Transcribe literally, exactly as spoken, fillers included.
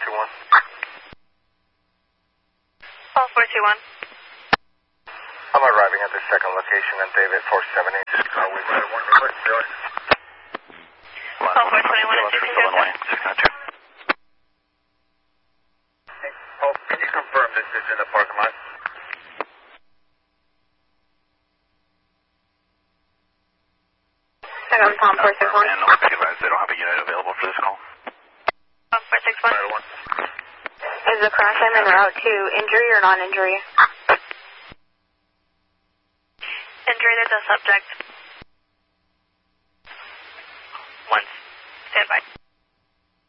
two one. Call four two one. I'm arriving at the second location on David four seventy. Uh, we might have one report. Call four twenty-one at six hundred. Hey, Hope, can you confirm this is in the parking lot? I got Tom four six one. And I'll be advised they don't have a unit available for this call. Call four six one. Is the crash I'm en route to injury or non-injury? Injury, there's a subject. Once. Stand by.